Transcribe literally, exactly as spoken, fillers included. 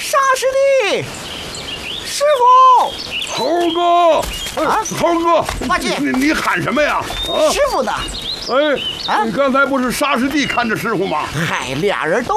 沙师弟，师傅， 猴哥， 啊， 猴哥， 八戒， 你你喊什么呀？啊， 师傅呢？ 哎， 啊你刚才不是沙师弟看着师傅吗？ 嗨，俩人都